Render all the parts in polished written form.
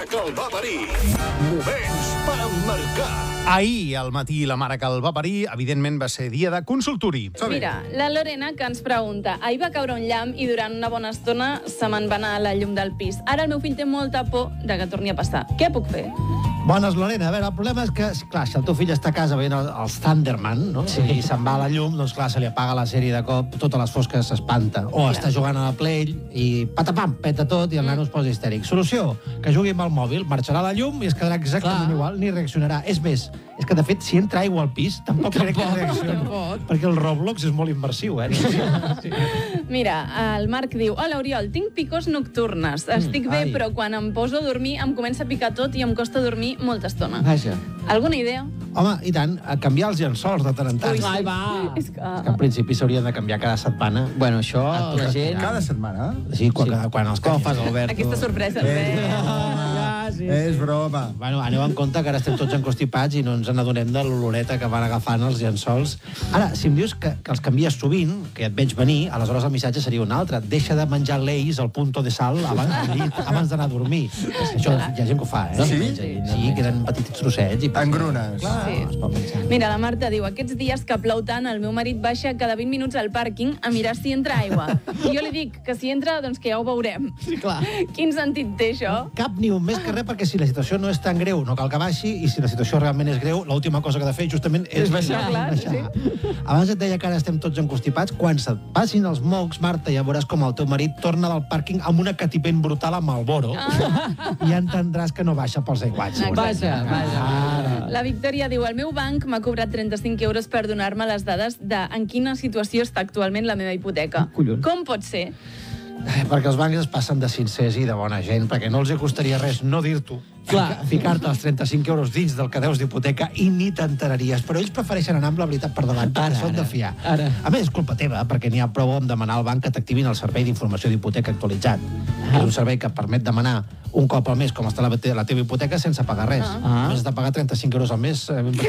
que el va parir. Moments per emmarcar. Ahir al matí la mare que el va parir, evidentment va ser dia de consultori. Mira, la Lorena que ens pregunta: ahir va caure un llamp i durant una bona estona se me'n va anar la llum del pis. Ara el meu fill té molta por de que torni a passar. Què puc fer? Bones, Lorena. A veure, el problema és que, clar, si el teu fill està a casa veient els Thunderman, no? Sí. I se'n va a la llum, doncs clar, se li apaga la sèrie de cop, totes les fosques s'espanta. O està jugant a la Play i patapam, peta tot i el nano es posa histèric. Solució, que jugui amb el mòbil, marxarà a la llum i es quedarà exactament igual, ni reaccionarà. És més, és que, de fet, si entra aigua al pis, tampoc crec que reaccioni. Perquè el Roblox és molt immersiu, Sí. Mira, el Marc diu: hola, Oriol, tinc picors nocturnes. Estic bé, però quan em poso a dormir em comença a picar tot i em costa dormir molta estona. Vaja. Alguna idea? Home, i tant, a canviar els llençols de tant en tant. Ui, sí. És que en principi s'haurien de canviar cada setmana. Bueno, això, la gent... Cada setmana? Sí, quan els Com fas, Alberto? Aquesta sorpresa. És broma. Bueno, aneu en compte que ara estem tots encostipats i no ens n'adonem de l'oloreta que van agafant els llençols. Ara, si em dius que els canvies sovint, que et veig venir, aleshores el missatge seria un altre. Deixa de menjar Lay's al punto de sal abans d'anar a dormir. Això hi ha gent que ho fa, Sí? Sí, queden petits trossets. Engrunes. Sí. Mira, la Marta diu: aquests dies que plou tant, el meu marit baixa cada 20 minuts al pàrquing a mirar si entra aigua. I jo li dic que si entra, doncs que ja ho veurem. Sí, clar. Quin sentit té això? Cap ni un, més que res, perquè si la situació no és tan greu, no cal que baixi, i si la situació realment és greu, l'última cosa que ha de fer justament és baixar. Sí. Abans et deia que ara estem tots encostipats. Quan se't passin els mocs, Marta, ja veuràs com el teu marit torna del pàrquing amb una catipent brutal a Marlboro i ja entendràs que no baixa pels aiguats. Vaja. La Victòria diu: el meu banc m'ha cobrat 35 euros per donar-me les dades de en quina situació està actualment la meva hipoteca. Com pot ser? Perquè els bancs es passen de sincers i de bona gent, perquè no els costaria res no dir-t'ho, ficar-te els 35 euros dins del que deus d'hipoteca i ni t'enteraries. Però ells prefereixen anar amb la veritat per davant, perquè són de fiar. A més, és culpa teva, perquè n'hi ha prou amb demanar al banc que t'activin el servei d'informació d'hipoteca actualitzat. És un servei que permet demanar un cop al mes com està la teva hipoteca sense pagar res. Només has de pagar 35 euros al mes.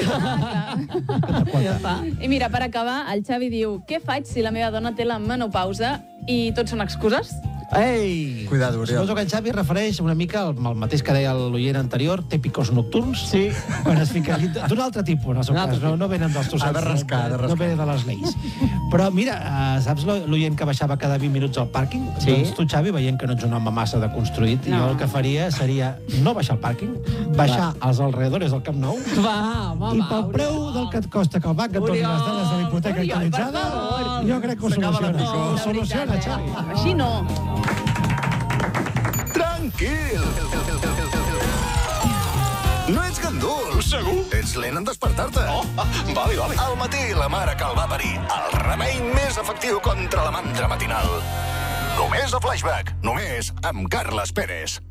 I mira, per acabar, el Xavi diu: què faig si la meva dona té la menopausa i tot són excuses? Ei! Cuidado, Oriol. Suposo que el Xavi refereix una mica al mateix que deia l'oient anterior, té picors nocturns. Sí. Quan es fica d'un altre tipus, en el seu cas. No venen dels trossets. Ha de rascar. No venen de les lleis. Però mira, saps l'oient que baixava cada 20 minuts al pàrquing? Sí. Doncs tu, Xavi, veient que no ets un home massa deconstruït, jo el que faria seria no baixar al pàrquing, baixar als alrededores del Camp Nou, i pel preu del que et costa que el banc et doni les dades de l'hipoteca actualitzada, jo crec que ho soluciona, Xavi. Així no. Tranquil! No ets gandul. Segur? Ets lent en despertar-te. Vale. Al matí, la mare que el va parir. El remei més efectiu contra la mandra matinal. Només a Flashback. Només amb Carles Pérez.